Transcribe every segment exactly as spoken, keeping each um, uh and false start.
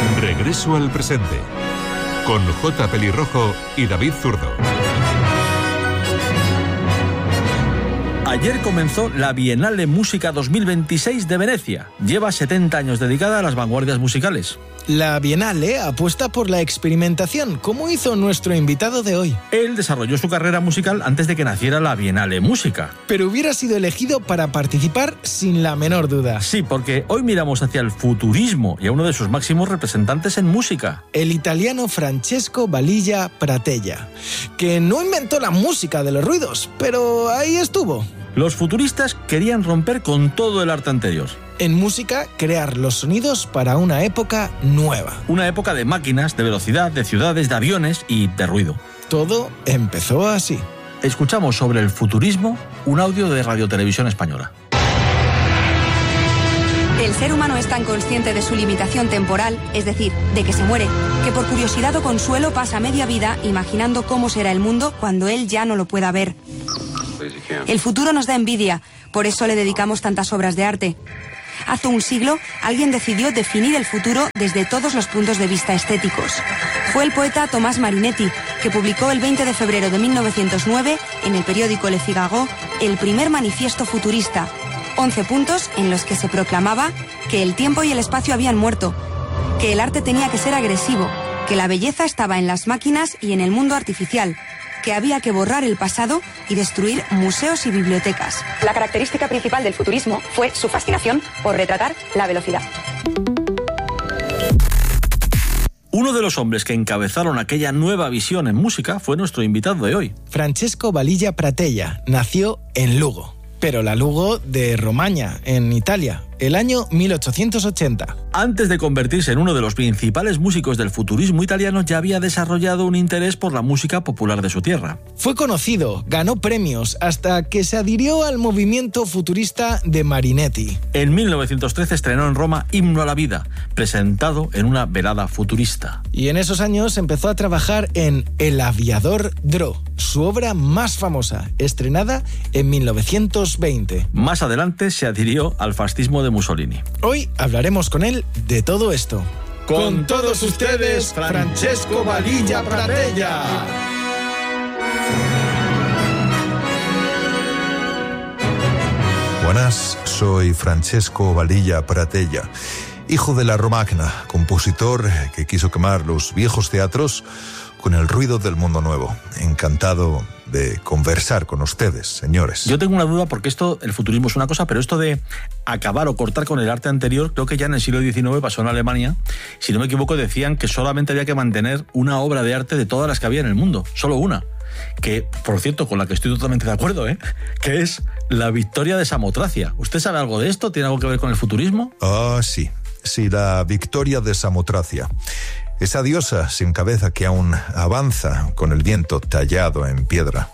Regreso al presente, con J. Pelirrojo y David Zurdo. Ayer comenzó la Bienale Música dos mil veintiséis de Venecia. Lleva setenta años dedicada a las vanguardias musicales. La Bienale apuesta por la experimentación, como hizo nuestro invitado de hoy. Él desarrolló su carrera musical antes de que naciera la Bienale Música. Pero hubiera sido elegido para participar sin la menor duda. Sí, porque hoy miramos hacia el futurismo y a uno de sus máximos representantes en música. El italiano Francesco Baliglia Pratella, que no inventó la música de los ruidos, pero ahí estuvo. Los futuristas querían romper con todo el arte anterior. En música, crear los sonidos para una época nueva. Una época de máquinas, de velocidad, de ciudades, de aviones y de ruido. Todo empezó así. Escuchamos sobre el futurismo un audio de Radio Televisión Española. El ser humano es tan consciente de su limitación temporal, es decir, de que se muere, que por curiosidad o consuelo pasa media vida imaginando cómo será el mundo cuando él ya no lo pueda ver. El futuro nos da envidia, por eso le dedicamos tantas obras de arte. Hace un siglo, alguien decidió definir el futuro desde todos los puntos de vista estéticos. Fue el poeta Tomás Marinetti, que publicó el veinte de febrero de mil novecientos nueve, en el periódico Le Figaro, el primer manifiesto futurista. once puntos en los que se proclamaba que el tiempo y el espacio habían muerto, que el arte tenía que ser agresivo, que la belleza estaba en las máquinas y en el mundo artificial, que había que borrar el pasado y destruir museos y bibliotecas. La característica principal del futurismo fue su fascinación por retratar la velocidad. Uno de los hombres que encabezaron aquella nueva visión en música fue nuestro invitado de hoy. Francesco Baliglia Pratella nació en Lugo, pero la Lugo de Romaña, en Italia, el año mil ochocientos ochenta. Antes de convertirse en uno de los principales músicos del futurismo italiano, ya había desarrollado un interés por la música popular de su tierra. Fue conocido, ganó premios, hasta que se adhirió al movimiento futurista de Marinetti. En mil novecientos trece estrenó en Roma Himno a la Vida, presentado en una velada futurista. Y en esos años empezó a trabajar en El aviador Dro, su obra más famosa, estrenada en mil novecientos veinte. Más adelante se adhirió al fascismo de Mussolini. Hoy hablaremos con él de todo esto. Con todos ustedes, Francesco Baliglia Pratella. Buenas, soy Francesco Baliglia Pratella, hijo de la Romagna, compositor que quiso quemar los viejos teatros con el ruido del mundo nuevo. Encantado de conversar con ustedes, señores. Yo tengo una duda porque esto, el futurismo es una cosa, pero esto de acabar o cortar con el arte anterior, creo que ya en el siglo diecinueve pasó en Alemania. Si no me equivoco, decían que solamente había que mantener una obra de arte de todas las que había en el mundo, solo una. Que, por cierto, con la que estoy totalmente de acuerdo, ¿eh? Que es la victoria de Samotracia. ¿Usted sabe algo de esto? ¿Tiene algo que ver con el futurismo? Ah, sí. Sí, la victoria de Samotracia. Esa diosa sin cabeza que aún avanza con el viento tallado en piedra.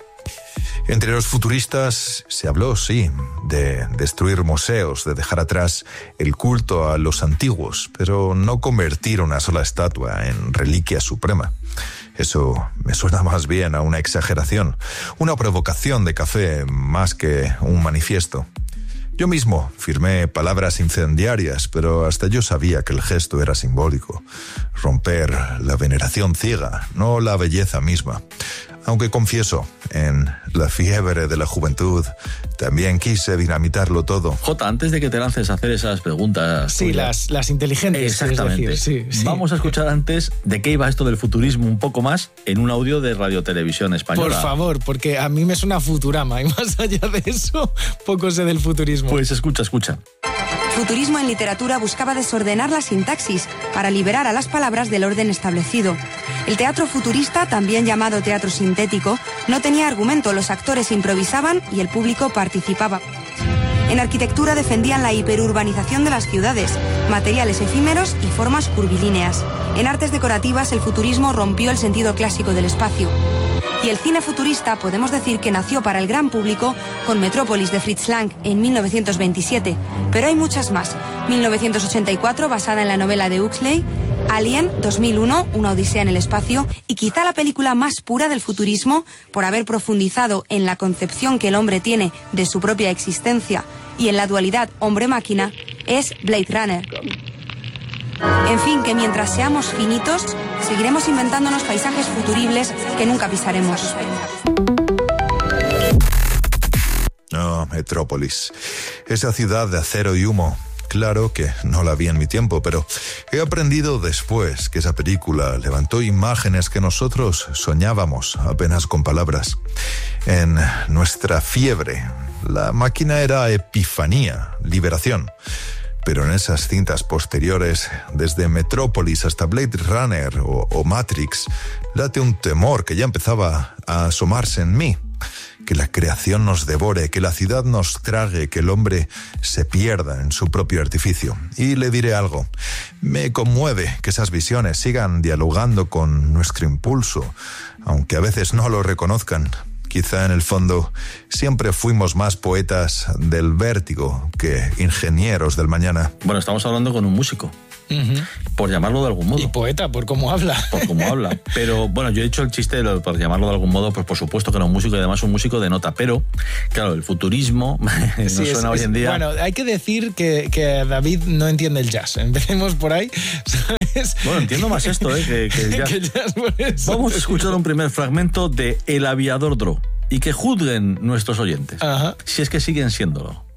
Entre los futuristas se habló, sí, de destruir museos, de dejar atrás el culto a los antiguos, pero no convertir una sola estatua en reliquia suprema. Eso me suena más bien a una exageración, una provocación de café más que un manifiesto. Yo mismo firmé palabras incendiarias, pero hasta yo sabía que el gesto era simbólico. Romper la veneración ciega, no la belleza misma. Aunque confieso, en la fiebre de la juventud, también quise dinamitarlo todo. Jota, antes de que te lances a hacer esas preguntas... Sí, las, las inteligentes. Exactamente. Es decir, sí, sí. Vamos a escuchar antes de qué iba esto del futurismo un poco más en un audio de Radio Televisión Española. Por favor, porque a mí me suena Futurama y más allá de eso, poco sé del futurismo. Pues escucha, escucha. Futurismo en literatura buscaba desordenar la sintaxis para liberar a las palabras del orden establecido. El teatro futurista, también llamado teatro sintético, no tenía argumento, los actores improvisaban y el público participaba. En arquitectura defendían la hiperurbanización de las ciudades, materiales efímeros y formas curvilíneas. En artes decorativas el futurismo rompió el sentido clásico del espacio. Y el cine futurista podemos decir que nació para el gran público con Metrópolis de Fritz Lang en mil novecientos veintisiete, pero hay muchas más. mil novecientos ochenta y cuatro, basada en la novela de Huxley, Alien, dos mil uno, Una odisea en el espacio, y quizá la película más pura del futurismo, por haber profundizado en la concepción que el hombre tiene de su propia existencia y en la dualidad hombre-máquina, es Blade Runner. En fin, que mientras seamos finitos, seguiremos inventándonos paisajes futuribles que nunca pisaremos. Oh, Metrópolis. Esa ciudad de acero y humo. Claro que no la vi en mi tiempo, pero he aprendido después que esa película levantó imágenes que nosotros soñábamos apenas con palabras. En nuestra fiebre, la máquina era epifanía, liberación. Pero en esas cintas posteriores, desde Metrópolis hasta Blade Runner o, o Matrix, late un temor que ya empezaba a asomarse en mí. Que la creación nos devore, que la ciudad nos trague, que el hombre se pierda en su propio artificio. Y le diré algo, me conmueve que esas visiones sigan dialogando con nuestro impulso, aunque a veces no lo reconozcan. Quizá en el fondo siempre fuimos más poetas del vértigo que ingenieros del mañana. Bueno, estamos hablando con un músico. Uh-huh. Por llamarlo de algún modo. Y poeta, por cómo habla. Por cómo habla. Pero bueno, yo he dicho el chiste de lo, por llamarlo de algún modo, pues por supuesto que era un músico y además un músico de nota. Pero, claro, el futurismo sí, no suena es, hoy en día. Bueno, hay que decir que, que David no entiende el jazz. Empecemos por ahí. ¿Sabes? Bueno, entiendo más esto, ¿eh? Que, que el jazz. que jazz por eso. Vamos a escuchar un primer fragmento de El Aviador Dro y que juzguen nuestros oyentes. Ajá. Si es que siguen siéndolo.